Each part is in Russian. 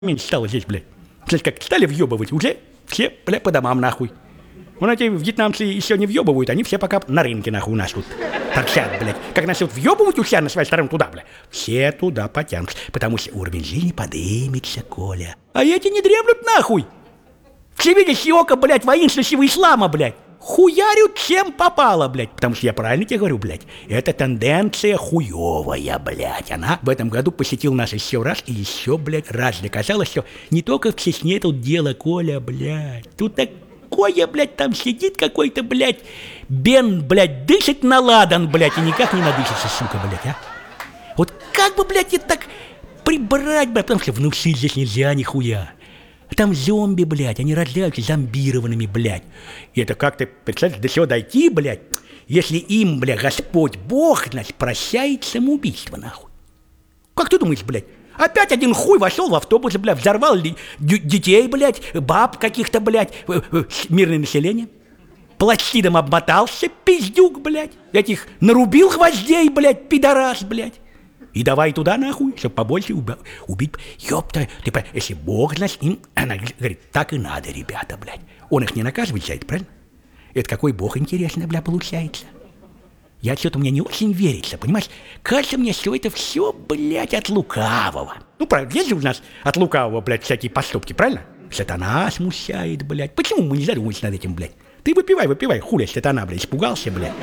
меньше стало здесь, блядь. Слышь, как стали въебывать, уже все, блядь, по домам, нахуй. Вон эти вьетнамцы еще не въебывают, они все пока на рынке, нахуй, у нас тут торчат, блядь. Как начнут въебывать у себя на своей стороне туда, блядь, все туда потянутся, потому что уровень жизни подымется, Коля. А эти не дремлют, нахуй. Все видишь, око, блядь, воинственного ислама, блядь. Хуярют чем попало, блядь. Потому что я правильно тебе говорю, блядь. Это тенденция хуевая, блядь. Она в этом году посетила нас еще раз и еще, блядь, раз доказала, что не только в Чечне тут дело, Коля, блядь. Тут такое, блядь, там сидит какой-то, блядь, Бен, блядь, дышит на ладан, блядь, и никак не надышится, сука, блядь, а. Вот как бы, блядь, это так прибрать, блядь, потому что внушить здесь нельзя нихуя. Там зомби, блядь, они рождаются зомбированными, блядь. И это как ты, представляешь, до чего дойти, блядь, если им, блядь, Господь Бог, значит, прощает самоубийство, нахуй. Как ты думаешь, блядь? Опять один хуй вошел в автобус, блядь, взорвал детей, блядь, баб каких-то, блядь, мирное население. Пластидом обмотался, пиздюк, блядь. Этих нарубил гвоздей, блядь, пидорас, блядь. И давай туда, нахуй, чтобы побольше убить. Ёпта, ты, если Бог, значит, им, она говорит, так и надо, ребята, блядь. Он их не наказывает за это, правильно? Это какой Бог, интересно, бля, получается. Я что-то мне не очень верится, понимаешь? Кажется мне, что это все, блядь, от лукавого. Ну, правда, есть же у нас от лукавого, блядь, всякие поступки, правильно? Сатана смущает, блядь. Почему мы не задумываемся над этим, блядь? Ты выпивай, хуля, сатана, блядь, испугался, блядь.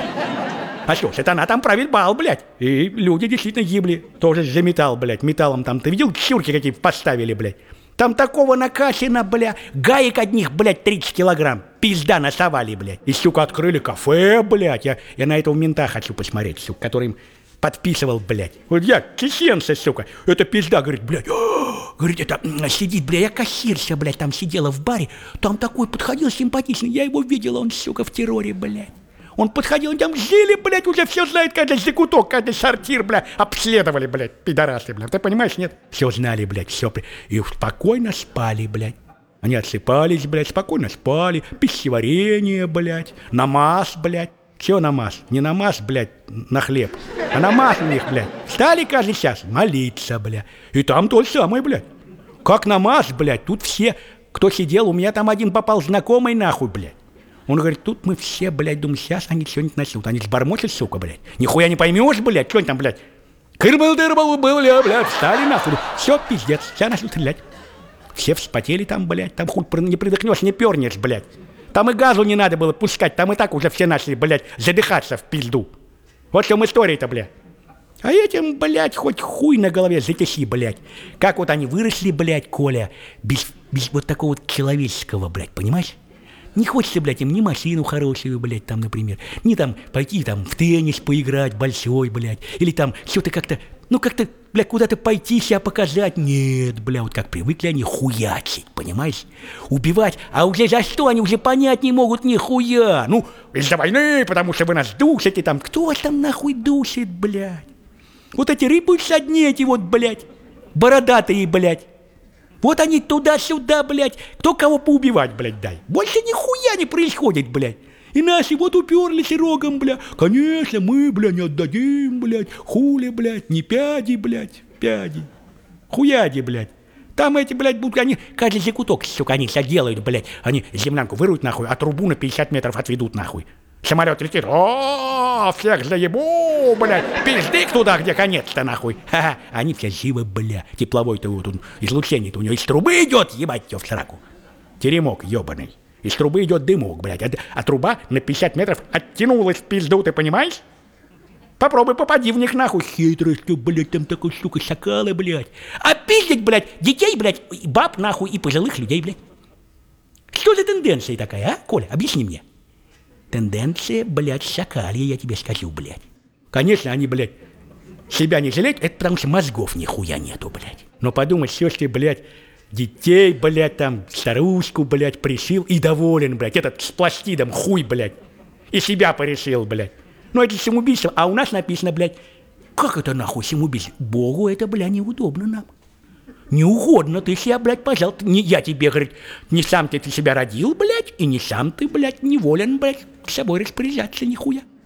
А что, сатана там правит бал, блядь. И люди действительно гибли. Тоже за металл, блядь. Металлом там, ты видел, чурки какие поставили, блядь. Там такого накачано, бля. Гаек одних, блядь, 30 килограмм. Пизда насовали, блядь. И, сука, открыли кафе, блядь. Я на этого мента хочу посмотреть, сука, который им подписывал, блядь. Вот я, чеченцы, сука. Это пизда, говорит, блядь. Говорит, это сидит, блядь, я кассирша, блядь, там сидела в баре. Там такой подходил симпатичный. Я его видела, он, сука, в терроре, блядь. Он подходил, там жили, блядь, уже все знают, каждый закуток, каждый сортир, блядь, обследовали, блядь, пидорасы, блядь. Ты понимаешь, нет? Все знали, блядь, все. И спокойно спали, блядь. Они отсыпались, блядь, спокойно спали. Пищеварение, блядь, намаз, блядь. Все намаз? Не намаз, блядь, на хлеб, а намаз у них, блядь. Стали каждый час молиться, блядь. И там то же самое, блядь. Как намаз, блядь, тут все, кто сидел, у меня там один попал знакомый, нахуй, блядь. Он говорит, тут мы все, блядь, думаем, сейчас они что-нибудь начнут. Они сбормочут, сука, блядь. Нихуя не поймешь, блядь, что они там, блядь. Кырбал-дырбал, блядь, встали нахуй. Все, пиздец, сейчас начнут стрелять. Все вспотели там, блядь, там хуй не придохнешь, не пернешь, блядь. Там и газу не надо было пускать, там и так уже все начали, блядь, задыхаться в пизду. Вот в чем история-то, блядь. А этим, блядь, хоть хуй на голове затеси, блядь. Как вот они выросли, блядь, Коля, без вот такого вот человеческого, блядь, понимаешь? Не хочется, блядь, им ни машину хорошую, блядь, там, например, ни там пойти там в теннис поиграть большой, блядь, или там что-то как-то, ну как-то, блядь, куда-то пойти себя показать. Нет, блядь, вот как привыкли они хуячить, понимаешь? Убивать, а уже за что они уже понять не могут нихуя. Ну, из-за войны, потому что вы нас душите там. Кто вас там нахуй душит, блядь? Вот эти рыпаются одни эти вот, блядь, бородатые, блядь. Вот они туда-сюда, блядь, кто кого поубивать, блядь, дай. Больше нихуя не происходит, блядь. И наши вот уперлись рогом, блядь. Конечно, мы, блядь, не отдадим, блядь. Хули, блядь, не пяди, блядь, пяди. Хуяди, блядь. Там эти, блядь, будут, они, каждый закуток, сука, они все делают, блядь. Они землянку выруют, нахуй, а трубу на 50 метров отведут, нахуй. Самолет летит, о, всех заебу, блядь, пиздык туда, где конец-то, нахуй. Ха-ха, они все живы, бля, тепловой-то вот он, излучение-то у него из трубы идет, ебать тебя в сраку. Теремок ебаный, из трубы идет дымок, блядь, а труба на 50 метров оттянулась в пизду, ты понимаешь? Попробуй попади в них, нахуй. Хитрость, блядь, там такой, сука, шакалы, блядь. А пиздить, блядь, детей, блядь, баб, нахуй, и пожилых людей, блядь. Что за тенденция такая, а, Коля, объясни мне. Тенденция, блядь, шакалья, я тебе скажу, блядь. Конечно, они, блядь, себя не жалеют, это потому что мозгов нихуя нету, блядь. Но подумай, все, что, блядь, детей, блядь, там, старушку, блядь, пришил и доволен, блядь, этот с пластидом хуй, блядь, и себя порешил, блядь. Ну, это самоубийство, а у нас написано, блядь, как это нахуй самоубийство? Богу это, блядь, неудобно нам. Не угодно ты себя, блядь, пожалуйста. Не, я тебе, говорит, не сам ты себя родил, блядь, и не сам ты, блядь, неволен, блядь, с собой распоряжаться нихуя.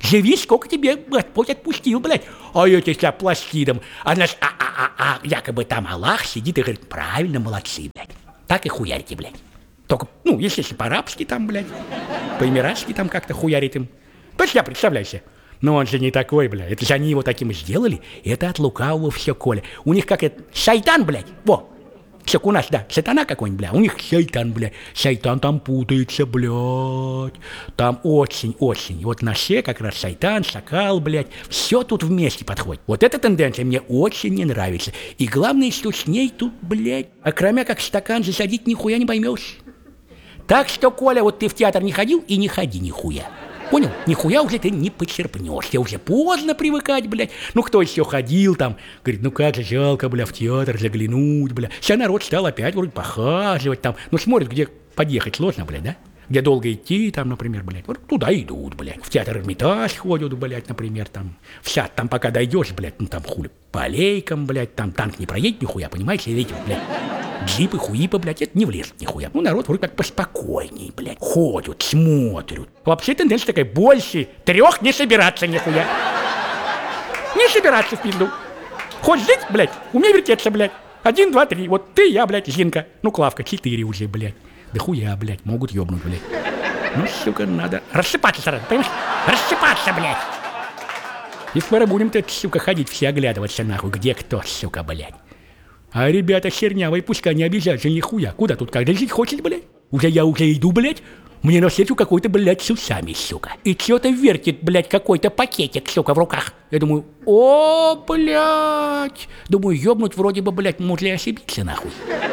Живи, сколько тебе Господь отпустил, блядь. А я тебя пластидом. А наш, якобы там Аллах сидит и говорит, правильно, молодцы, блядь. Так и хуярите, блядь. Только, ну, естественно, по-арабски там, блядь. По-эмиратски там как-то хуярит им. То есть я представляю себе. Но он же не такой, блядь. Это же они его таким сделали. Это от лукавого все, Коля. У них как это, шайтан, блядь. Во. Все, у нас, да, сатана какой-нибудь, бля. У них шайтан, бля. Шайтан там путается, блядь. Там очень. Вот на все как раз шайтан, шакал, блядь. Все тут вместе подходит. Вот эта тенденция мне очень не нравится. И главное, что с ней тут, блядь, окромя как стакан засадить нихуя не поймешь. Так что, Коля, вот ты в театр не ходил и не ходи нихуя. Понял? Нихуя уже ты не почерпнешь. Тебе уже поздно привыкать, блядь. Ну, кто еще ходил там? Говорит, ну как же жалко, бля, в театр заглянуть, бля. Сейчас народ стал опять вроде похаживать там. Ну, смотрит, где подъехать сложно, блядь, да? Где долго идти, там, например, блядь. Вот туда идут, блядь. В театр Эрмитаж ходят, блядь, например, там. В сад там пока дойдешь, блядь, ну там хули. По аллейкам, блядь, там танк не проедет нихуя, понимаете? Или эти, блядь, джипы, хуипы, блядь, это не влезет нихуя. Ну, народ вроде как поспокойней, блядь. Ходят, смотрят. Вообще тенденция такая, больше 3 не собираться нихуя. Не собираться в пизду. Хочешь жить, блядь, умей вертеться, блядь. 1, 2, 3. Вот ты, я, блядь, Зинка. Ну, Клавка, 4 уже, блядь. Да хуя, блядь, могут ёбнуть, блядь. Ну, сука, надо рассыпаться сразу, понимаешь? Рассыпаться, блядь. И скоро будем-то, сука, ходить все оглядываться, нахуй, где кто, сука, блядь. А ребята хернявые, пускай не обижаются нихуя. Куда тут каждый жить хочет, блядь? Уже иду, блядь. Мне навстречу какой-то, блядь, с усами, сука. И что-то вертит, блядь, какой-то пакетик, сука, в руках. Я думаю, о, блядь. Думаю, ёбнуть вроде бы, блядь, может ли ошибиться, нахуй.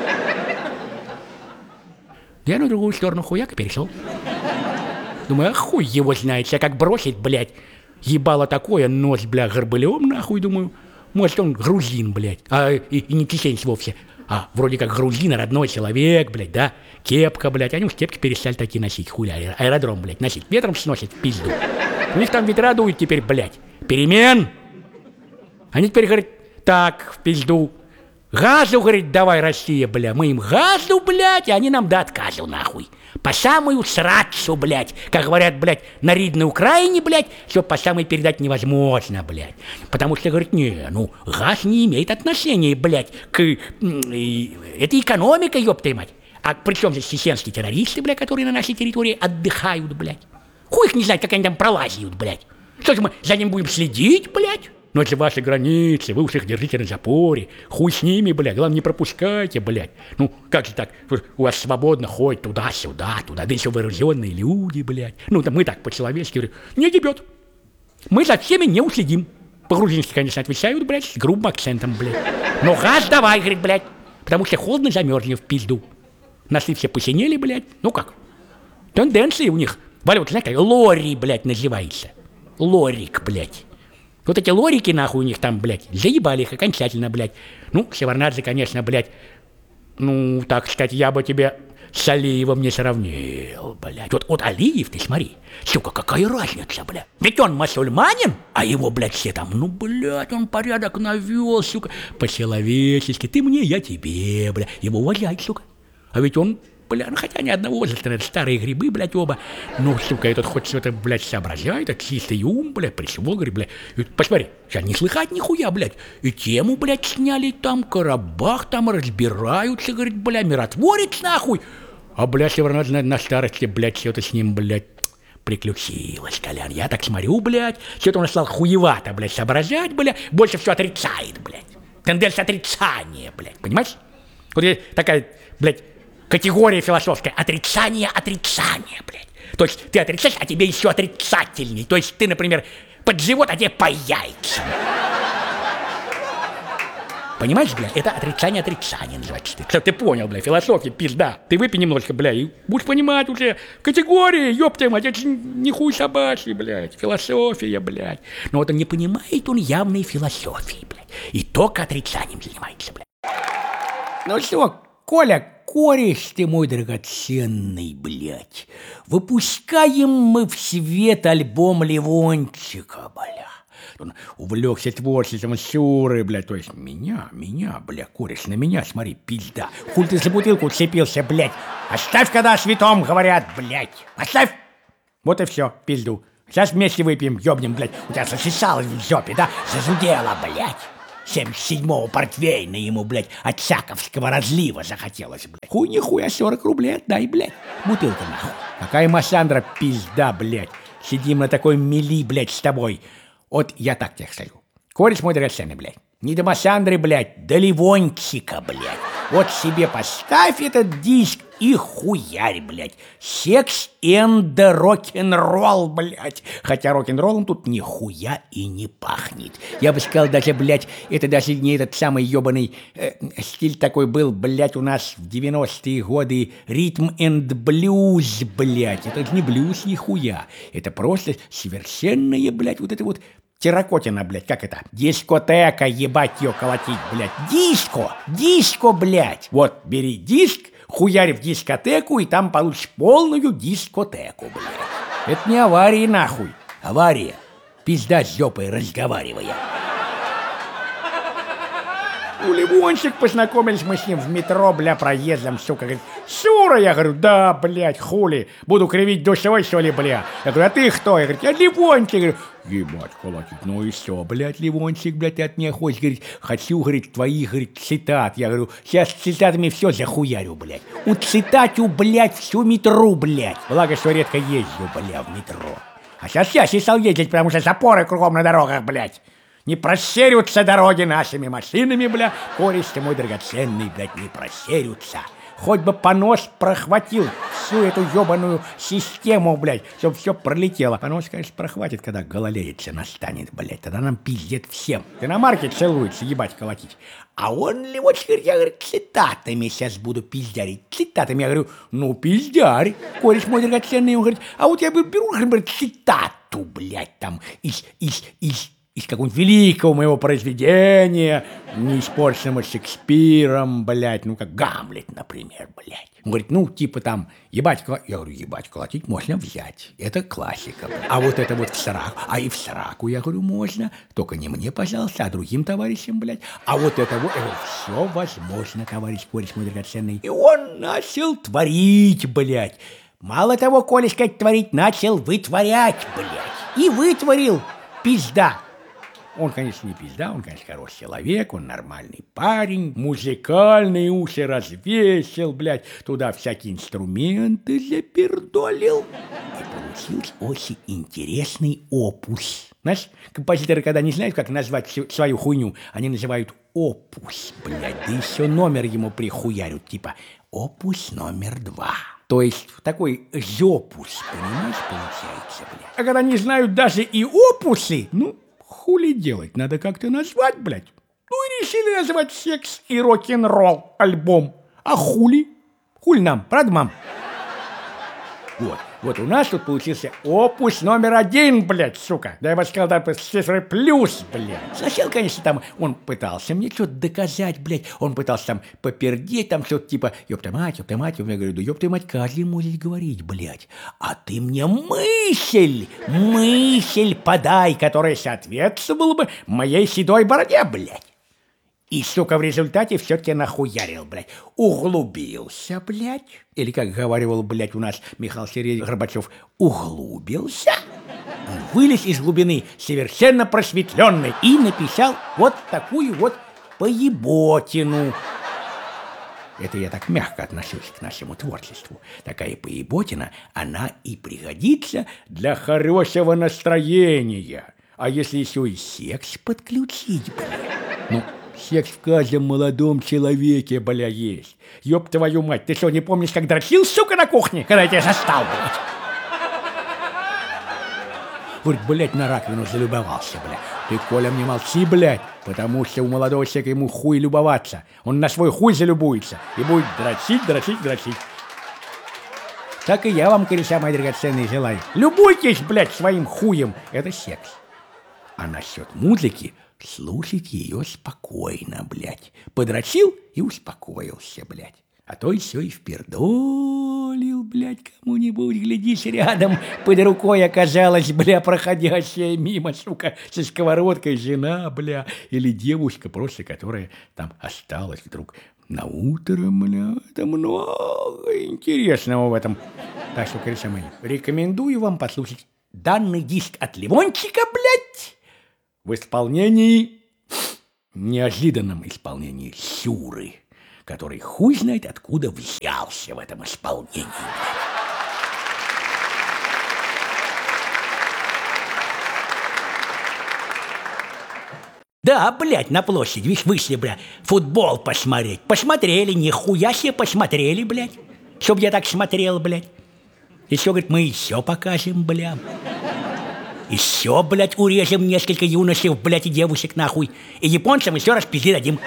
Я на другую сторону хуяка перешел. Думаю, а хуй его знает, себя как бросить, блядь. Ебало такое, нос, бля, горбылем, нахуй, думаю. Может, он грузин, блядь, и не чеченец вовсе. А вроде как грузин, родной человек, блядь, да? Кепка, блядь, они уж кепки перестали такие носить, хуля, аэродром, блядь, носить. Ветром сносит в пизду. У них там ветра дуют теперь, блядь. Перемен. Они теперь говорят, так, в пизду. Газу, говорит, давай, Россия, бля. Мы им газу, блядь, и они нам до отказу, нахуй. По самую срацу, блядь. Как говорят, блядь, на Ридной Украине, блядь, все по самой передать невозможно, блядь. Потому что, говорит, не, ну, газ не имеет отношения, блядь, к... это экономика, ёпта мать. А при чем здесь чеченские террористы, блядь, которые на нашей территории отдыхают, блядь? Хуй их не знает, как они там пролазят, блядь. Что же мы за ним будем следить, блядь? Но это ваши границы, вы уж их держите на запоре. Хуй с ними, блядь, главное, не пропускайте, блядь. Ну, как же так, у вас свободно ходит туда-сюда, туда, да еще вооруженные люди, блядь. Ну, да мы так по-человечески говорим, не ебет. Мы за всеми не уследим. По-грузински, конечно, отвечают, блядь, с грубым акцентом, блядь. Но газ давай, говорит, блядь, потому что холодно замерзнем в пизду. Носы все посинели, блядь, ну как? Тенденции у них, валют, знаете, лори, блядь, называется. Лорик, блядь. Вот эти лорики, нахуй, у них там, блядь, заебали их окончательно, блядь. Ну, Шеварнадзе, конечно, блядь, ну, так сказать, я бы тебе с Алиевым не сравнил, блядь. Вот Алиев, ты смотри, сука, какая разница, блядь. Ведь он мусульманин, а его, блядь, все там, ну, блядь, он порядок навел, сука. По-человечески, ты мне, я тебе, блядь. Его уважать, сука. А ведь он, бля, ну хотя ни одного возраста, старые грибы, блядь, оба. Ну, сука, этот хоть что-то, блядь, соображает, это чистый ум, блядь, причего, говорит, блядь. И, посмотри, сейчас не слыхать нихуя, блядь. И тему, блядь, сняли там, Карабах там разбираются, говорит, бля, миротворец, нахуй. А, блядь, Шеварнадзе на старости, блядь, что-то с ним, блядь, приключилось, Колян. Я так смотрю, блядь, что-то он стал хуевато, блядь, соображать, блядь, больше все отрицает, блядь. Тенденция отрицания, блядь, понимаешь? Вот такая, блядь, категория философская. Отрицание, блядь. То есть ты отрицаешь, а тебе еще отрицательней. То есть ты, например, под живот, а тебе по яйцам. Понимаешь, бля, это отрицание называется. Что ты понял, бля, философия, пизда. Ты выпей немножко, бля, и будешь понимать уже категории, ёпта мать, это не хуй собачий, блядь, философия, блядь. Но вот он не понимает, он явной философии, блядь. И только отрицанием занимается, блядь. Ну что, Коля, кореш ты мой драгоценный, блядь. Выпускаем мы в свет альбом Левончика, бля. Он увлекся творчеством Сюры, блядь, то есть меня, бля, кореш, на меня, смотри, пизда. Хуль ты за бутылку уцепился, блядь. Оставь, когда о святом говорят, блядь. Оставь. Вот и все, пизду. Сейчас вместе выпьем, ёбнем, блядь. У тебя засосалось в жопе, да? Зазудело, блядь. 77-го портвейна ему, блядь, от Чаковского разлива захотелось, блядь. Хуй нихуя 40 рублей отдай, блядь. Бутылка нахуй. Какая Массандра пизда, блядь. Сидим на такой мели, блядь, с тобой. Вот я так тебе скажу. Кореш мой драгоценный, блядь. Не до Массандры, блядь, до Ливончика, блядь. Вот себе поставь этот диск и хуярь, блядь. Секс and рок-н-ролл, блядь. Хотя рок-н-роллом тут нихуя и не пахнет. Я бы сказал, даже, блядь, это даже не этот самый ебаный стиль такой был, блядь, у нас в 90-е годы. Ритм and блюз, блядь. Это же не блюз нихуя. Это просто совершенное, блядь, вот это вот... Терракотина, блядь, как это? Дискотека, ебать ее колотить, блядь. Диско, блядь. Вот, бери диск, хуярь в дискотеку, и там получишь полную дискотеку, блядь. Это не авария, нахуй. Авария. Пизда с жопой разговаривая. У Ливончик познакомились мы с ним в метро, бля, проездом, сука. Говорит, Шура, я говорю, да, блядь, хули. Буду кривить душой, что ли, бля. Я говорю, а ты кто? Я говорю, я Ливончик. Я говорю, ебать, колотить, ну и все, блядь, Ливончик, блядь, ты от меня хочешь, говорит, хочу, говорит, твоих, говорит, цитат. Я говорю, сейчас цитатами все захуярю, блядь. Уцитатю, блядь, всю метро, блядь. Благо, что редко езжу, бля, в метро. А сейчас я стал ездить, потому что запоры кругом на дорогах, блядь. Не просерются дороги нашими машинами, бля. Кореш ты мой драгоценный, блядь, не просерются. Хоть бы понос прохватил всю эту ебаную систему, блядь, чтобы все пролетело. Понос, конечно, прохватит, когда гололедица настанет, блядь. Тогда нам пиздец всем. Ты на марке целуется, ебать, колотить. А он ли вот, я говорю, цитатами сейчас буду пиздярить. Цитатами, я говорю, ну, пиздярь. Кореш мой драгоценный, он говорит, а вот я беру, говорит, цитату, блядь, там, из какого-нибудь великого моего произведения, не испорченного Шекспиром, блядь, ну, как Гамлет, например, блядь. Он говорит, ну, типа там, ебать, я говорю, ебать, колотить можно взять, это классика, блядь. А вот это вот в сраку, и в сраку, я говорю, можно, только не мне, пожалуйста, а другим товарищам, блядь. А вот это вот, все возможно, товарищ Кореш мой драгоценный. И он начал творить, блядь. Мало того, Колешка творить, начал вытворять, блядь. И вытворил, пизда. Он, конечно, не пизда, он, конечно, хороший человек, он нормальный парень, музыкальные уши развесил, блядь, туда всякие инструменты запердолил. И получился очень интересный опус. Знаешь, композиторы, когда не знают, как назвать свою хуйню, они называют опус, блядь, да еще номер ему прихуярят, типа опус номер 2. То есть такой жопус, понимаешь, получается, блядь. А когда не знают даже и опусы, ну... Хули делать? Надо как-то назвать, блядь. Ну и решили назвать «Секс и рок-н-ролл» альбом. А хули? Хули нам, правда, мам? Вот у нас тут получился опус номер 1, блядь, сука. Да я бы сказал, да, цифры плюс, блядь. Сначала, конечно, там он пытался мне что-то доказать, блядь. Он пытался там попердеть, там что-то типа, ёпта мать. Я говорю, да ёпта мать, каждый может говорить, блядь. А ты мне мысль подай, которая соответствовала бы моей седой бороде, блядь. И, сука, в результате все-таки нахуярил, блядь. Углубился, блядь. Или, как говаривал, блядь, у нас Михаил Сергеевич Горбачев, углубился. Он вылез из глубины, совершенно просветленный, и написал вот такую вот поеботину. Это я так мягко отношусь к нашему творчеству. Такая поеботина, она и пригодится для хорошего настроения. А если еще и секс подключить, блядь, ну... Секс в каждом молодом человеке, бля, есть. Ёб твою мать, ты что, не помнишь, как дрочил, сука, на кухне, когда я тебя застал, блядь? Говорит, блядь, на раковину залюбовался, блядь. Ты, Коля, мне молчи, блядь, потому что у молодого человека ему хуй любоваться. Он на свой хуй залюбуется и будет дрочить. Так и я вам, кореша мои драгоценные, желаю. Любуйтесь, блядь, своим хуем. Это секс. А насчет музыки... Слушать ее спокойно, блядь. Подрочил и успокоился, блядь. А то еще и впердолил, блядь, кому-нибудь, глядишь, рядом под рукой оказалась, бля, проходящая мимо, сука, со сковородкой жена, бля, или девушка просто, которая там осталась вдруг на утро, бля. Это много интересного в этом. Так что, кореша мои, рекомендую вам послушать Данный диск от Левончика, блядь, в исполнении, неожиданном исполнении Сюры, который хуй знает откуда взялся в этом исполнении. Да, блядь, на площади, видишь, вышли, блядь, футбол посмотреть. Посмотрели, нихуя себе посмотрели, блядь. Чтоб я так смотрел, блядь. Еще, говорит, мы еще покажем, бля. Еще, блядь, урежем несколько юношей, блядь, и девушек, нахуй. И японцам еще раз пизды дадим.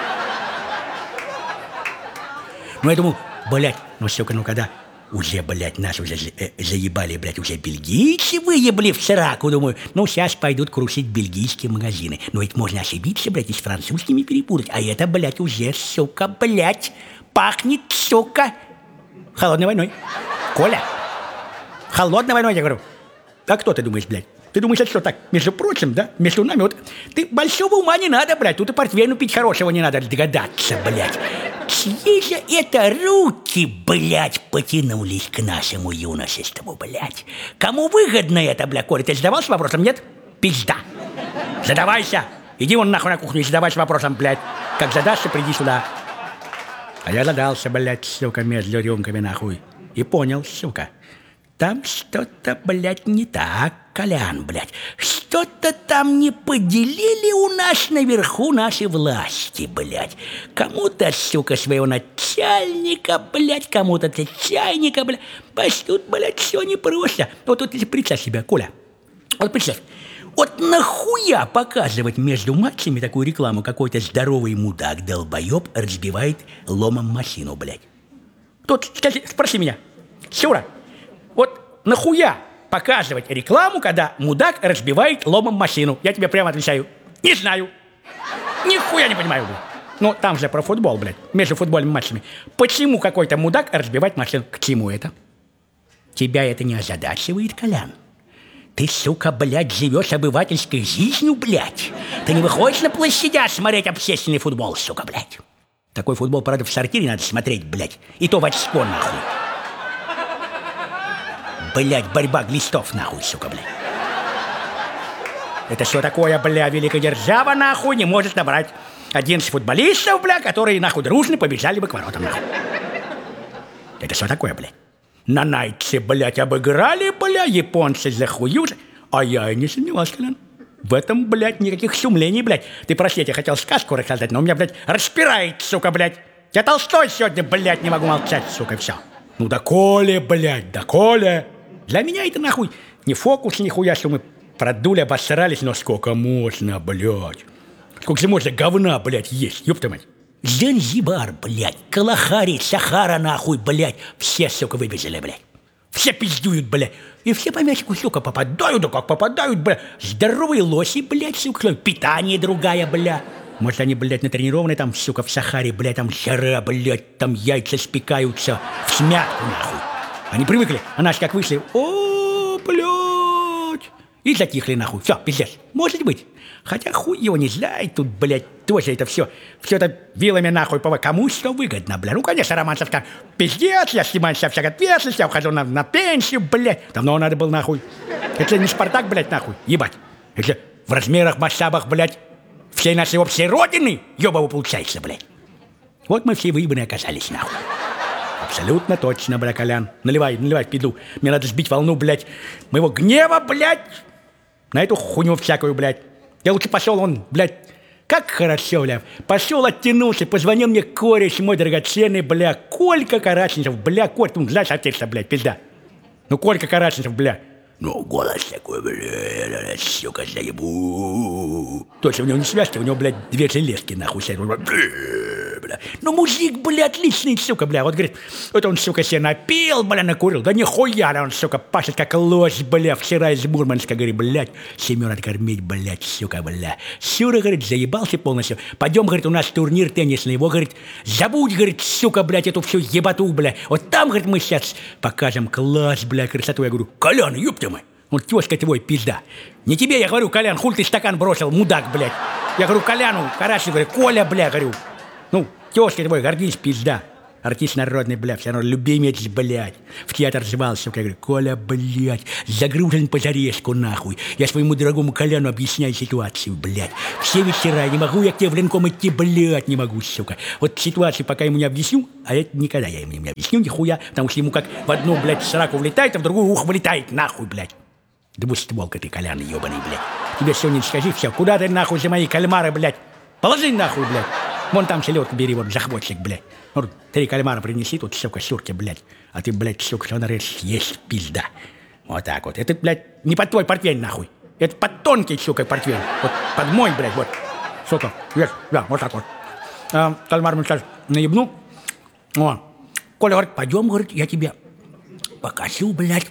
Ну, я думаю, блядь, ну, сука, ну, когда уже, блядь, нас уже заебали, блядь, уже бельгийцы выебли в сраку, думаю, ну, сейчас пойдут крушить бельгийские магазины. Но ведь можно ошибиться, блядь, и с французскими перепутать. А это, блядь, уже, сука, блядь, пахнет, сука, холодной войной. Коля, холодной войной, я говорю. А кто ты думаешь, блядь? Ты думаешь, это что так, между прочим, да? Между нами, вот, ты большого ума не надо, блядь, тут и портвейну пить хорошего не надо догадаться, блядь. Чьи же это руки, блядь, потянулись к нашему юношеству, блядь? Кому выгодно это, блядь, Коля? Ты задавался вопросом, нет? Пизда. Задавайся. Иди вон нахуй на кухню и задавайся вопросом, блядь. Как задашься, приди сюда. А я задался, блядь, сука, между рюмками, нахуй. И понял, сука. Там что-то, блядь, не так, Колян, блядь. Что-то там не поделили у нас наверху наши власти, блядь. Кому-то, сука, своего начальника, блядь, кому-то чайника, блядь. Пойдут, блядь, все непросто. Вот тут представь себя, Коля. Вот представь. Вот нахуя показывать между матчами такую рекламу? Какой-то здоровый мудак, долбоеб, разбивает ломом машину, блядь. Тут, скажи, спроси меня. Сюра. Вот нахуя показывать рекламу, когда мудак разбивает ломом машину? Я тебе прямо отвечаю. Не знаю. Нихуя не понимаю, блядь. Ну, там же про футбол, блядь. Между футбольными матчами. Почему какой-то мудак разбивает машину? К чему это? Тебя это не озадачивает, Колян? Ты, сука, блядь, живешь обывательской жизнью, блядь. Ты не выходишь на площадях смотреть общественный футбол, сука, блядь. Такой футбол, правда, в сортире надо смотреть, блядь. И то в очко, нахуй. Блядь, борьба глистов, нахуй, сука, блядь. Это что такое, бля, великая держава, нахуй, не может набрать 11 футболистов, бля, которые, нахуй, дружно побежали бы к воротам, нахуй. Это что такое, блядь? На Найтсе, блядь, обыграли, бля, японцы захуют. А я и не сомневался, Колян. В этом, блядь, никаких сумлений, блядь. Ты прости, я хотел сказку рассказать, но у меня, блядь, распирает, сука, блядь. Я Толстой сегодня, блядь, не могу молчать, сука, все. Ну, доколе, блядь, доколе. Для меня это, нахуй, не фокус, нихуя, что мы продули, обосрались, но сколько можно, блядь. Сколько же можно говна, блядь, есть, ёпта мать. Занзибар, блядь, Калахари, Сахара, нахуй, блядь. Все, сука, выбежали, блядь. Все пиздуют, блядь. И все по мячику, сука, попадают, да как попадают, блядь. Здоровые лоси, блядь, сука. Питание другая, блядь. Может, они, блядь, натренированные там, сука, в Сахаре, блядь, там жара, блядь, там яйца спекаются в смятку, нахуй. Они привыкли, а наши как вышли, о, блядь, и затихли, нахуй. Все, пиздец, может быть. Хотя хуй его не знает, тут, блядь, тоже это все это вилами, нахуй, кому что выгодно, блядь. Ну, конечно, Романцев скажет, пиздец, я снимаю себя всякой ответственности, я ухожу на пенсию, блядь. Давно надо было, нахуй. Это не Спартак, блядь, нахуй, ебать. Это в размерах, масштабах, блядь, всей нашей общей родины, ебаво получается, блядь. Вот мы все выебаны оказались, нахуй. Абсолютно точно, бля, Колян. Наливай, пиду. Мне надо сбить волну, блядь, моего гнева, блядь, на эту хуйню всякую, блядь. Я лучше пошел, он, блядь, как хорошо, бля. Пошел, оттянулся, позвонил мне кореш мой драгоценный, бля, Колька Караченцев, бля, Коль, ты знаешь, отец-то, блядь, пизда. Ну, Колька Караченцев, бля. Ну, голос такой, бля, сука, заебу. Точно, у него не связки, у него, блядь, две железки, нахуй, бля. Ну, мужик, бля, отличный, сука, бля. Вот, говорит, вот он, сука, себе напил, бля, накурил. Да нихуя, он, сука, пашет, как лось, бля. Вчера из Мурманска, говорит, блядь, семью надо кормить, блядь, сука, бля. Сюра, говорит, заебался полностью. Пойдем, говорит, у нас турнир теннисный. Его, говорит, забудь, говорит, сука, блядь, эту всю ебату, бля. Вот там, говорит, мы сейчас покажем класс, бля, красоту. Я говорю, Колян, ёпта мой. Вот тёзка твой, пизда. Не тебе, я говорю, Колян, хуль ты стакан бросил, мудак, блядь. Я говорю, Коляну, Карачи, говорю, Коля, бля, говорю. Ну, тёзка твой, гордись, пизда. артист народный, бля, все равно любимец, блядь. В театр звался, я говорю, Коля, блядь, загружен по зарезку, нахуй. Я своему дорогому Коляну объясняю ситуацию, блядь. Все вечера не могу я к тебе в Ленком идти, блядь, не могу, сука. Вот ситуацию пока ему не объясню, а это никогда я ему не объясню, нихуя, потому что ему как в одну, блядь, сраку влетает, а в другую ухо вылетает, нахуй, блядь. Двустволка ты, Колян, ебаный, блядь. Тебе сегодня скажи все, куда ты, нахуй, за мои кальмары, блядь? Положи, нахуй, блядь. Вон там селедку бери, вот, за хвостик, блядь. Вот 3 кальмара принеси, тут, сука, сюрки, блядь. А ты, блядь, сука, что нарежешь, есть пизда. Вот так вот. Это, блядь, не под твой портвейн, нахуй. Это под тонкий, сука, портвейн. Вот под мой, блядь, вот. Сука, видишь, да, вот так вот. Кальмар мы сейчас наебну. О. Коля говорит, пойдем, говорит, я тебе покажу, блядь.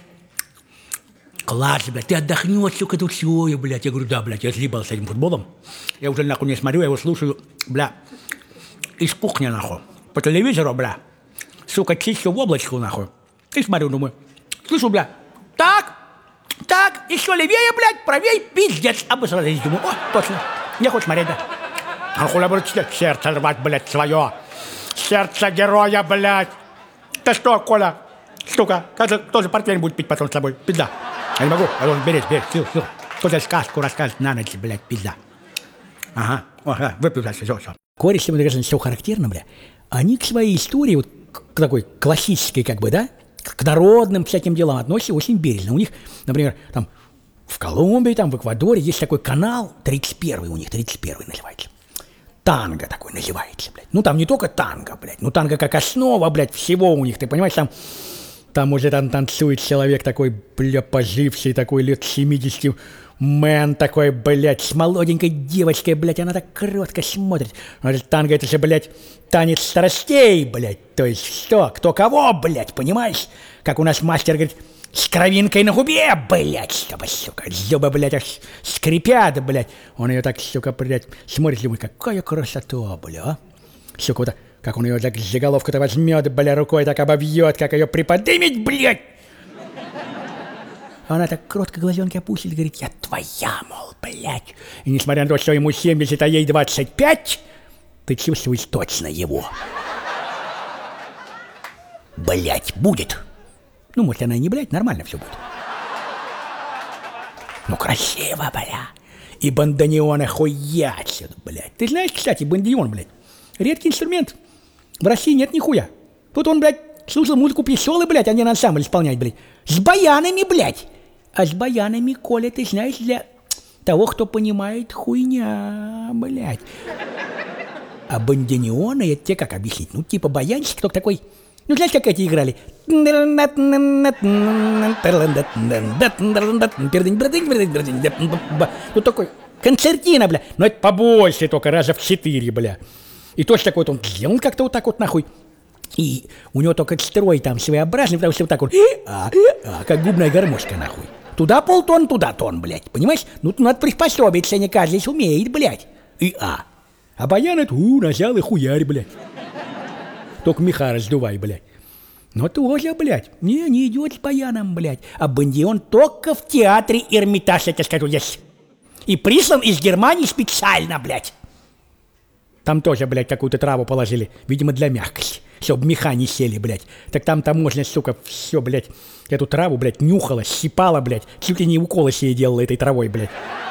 Класс, блядь, ты отдохнешь, сука, тут все, блядь. Я говорю, да, блядь, я съебал с этим футболом. Я уже, нахуй, не смотрю, я его слушаю, бля, из кухни, нахуй. По телевизору, бля. Сука, чищу в облачку, нахуй. И смотрю, думаю, слышу, бля, так, еще левее, блядь, правее, пиздец. Обосрались, думаю, о, точно, не хочешь смотреть, да? А хуля, блядь, сердце рвать, блядь, свое. Сердце героя, блядь. Ты что, Коля, сука, кто же портвейн будет пить потом с тобой, пизда. Я не могу, я должен беречь, все. Кто-то сказку расскажет на ночь, блядь, пизда. Ага, выпью дальше, все. Кореши, все характерно, бля. Они к своей истории, вот к такой классической, как бы, да, к народным всяким делам относятся очень бережно. У них, например, там, в Колумбии, там, в Эквадоре есть такой канал, 31-й у них, 31-й называется. Танго такой называется, блядь. Ну, там не только танго, блядь, ну, танго как основа, блядь, всего у них, ты понимаешь, там уже там танцует человек такой, бля, поживший, такой лет 70, мэн такой, блядь, с молоденькой девочкой, блядь, она так кротко смотрит. Танго это же, блядь, танец страстей, блядь, то есть что, кто кого, блядь, понимаешь? Как у нас мастер говорит, с кровинкой на губе, блядь, чтобы, сука, зубы, блядь, аж скрипят, блядь. Он ее так, сука, блядь, смотрит, думает, какая красота, бля, сука, вот, как он ее так за головку-то возьмет, бля, рукой так обовьет, как ее приподнимет, блядь. Она так кротко глазенки опустит и говорит, я твоя, мол, блядь. И несмотря на то, что ему 70, а ей 25, ты чувствуешь точно его. Блядь, будет. Ну, может, она и не, блядь, нормально все будет. Ну, красиво, бля. И бандонеон охуять, блядь. Ты знаешь, кстати, бандонеон, блядь, редкий инструмент. В России нет нихуя. Тут он, блядь, слушал музыку пьесолы, блядь, а не на ансамбль исполнять, блядь. С баянами, блядь. А с баянами, Коля, ты знаешь, для того, кто понимает, хуйня, блядь. А бандонеоны, это тебе как объяснить? Ну, типа баянщик, только такой... Ну, знаешь, как эти играли? Ну, такой концертина, бля. Но это побольше только, раза в 4, бля. И точно такой вот он сделал как-то вот так вот, нахуй. И у него только строй там своеобразный, потому что вот так вот, как губная гармошка, нахуй. Туда полтон, туда тон, блядь, понимаешь? Ну, надо приспособиться, не каждый умеет, блядь. А баян это, нажал и хуярь, блядь. Только меха раздувай, блядь. Но тоже, блядь, не идет с баяном, блядь. А бандион только в театре Эрмитаж, я тебе скажу, есть. И прислан из Германии специально, блядь. Там тоже, блядь, какую-то траву положили, видимо, для мягкости, чтобы меха не сели, блядь. Так там можно, сука, все, блядь, эту траву, блядь, нюхала, щипала, блядь, чуть ли не уколы себе делала этой травой, блядь.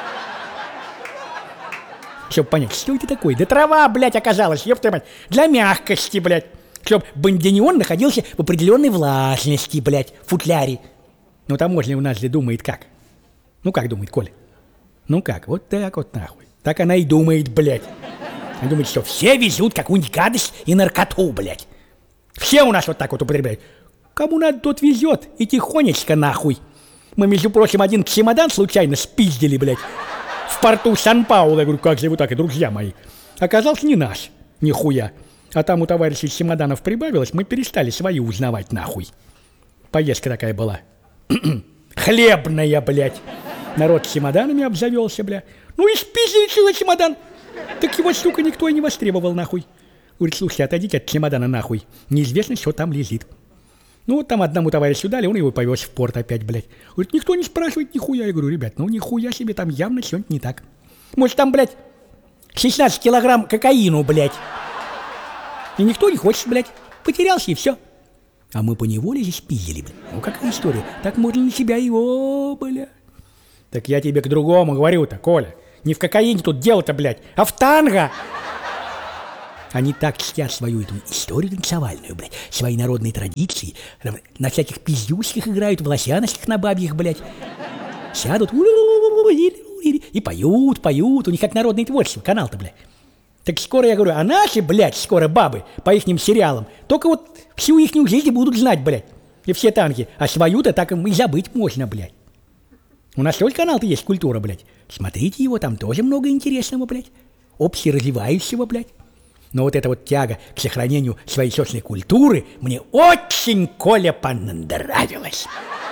Чтобы понять, что это такое? Да трава, блядь, оказалась, ёпта мать, для мягкости, блядь. Чтобы бандонеон находился в определенной влажности, блядь, в футляре. Ну, таможня у нас же думает как? Ну, как думает, Коля? Ну, как? Вот так вот, нахуй. Так она и думает, блядь. Она думает, что все везут какую-нибудь гадость и наркоту, блядь. Все у нас вот так вот употребляют. Кому надо, тот везет. И тихонечко, нахуй. Мы, между прочим, один чемодан случайно спиздили, блядь. В порту Сан-Пауло. Я говорю, как же вы так, и друзья мои. Оказался не наш, нихуя. А там у товарищей чемоданов прибавилось, мы перестали свои узнавать, нахуй. Поездка такая была. Хлебная, блядь. Народ с чемоданами обзавелся, бля. Ну и спиздили целый чемодан. Так его, сука, никто и не востребовал, нахуй. Говорит, слушайте, отойдите от чемодана, нахуй. Неизвестно, что там лежит. Ну вот там одному товарищу дали, он его повез в порт опять, блядь. Говорит, никто не спрашивает нихуя. Я говорю, ребят, ну нихуя себе, там явно что-нибудь не так. Может, там, блядь, 16 килограмм кокаину, блядь. И никто не хочет, блядь. потерялся и все. А мы поневоле здесь пиздили, блядь. Ну, какая история. Так можно на себя и, бля. Так я тебе к другому говорю-то, Коля. Не в кокаине тут дело-то, блядь, а в танго. Они так чтят свою эту историю танцевальную, блядь, свои народные традиции. На всяких пиздюшках играют, в лосяночках на бабьих, блядь. Сядут и поют. У них как народное творчество, канал-то, блядь. Так скоро, я говорю, а наши, блядь, скоро бабы по ихним сериалам только вот всю ихнюю жизнь будут знать, блядь. И все танки. А свою-то так и забыть можно, блядь. У нас тоже канал-то есть «Культура», блядь. Смотрите его, там тоже много интересного, блядь. Общеразвивающего, блядь. Но вот эта вот тяга к сохранению своей собственной культуры мне очень, Коля, понравилась.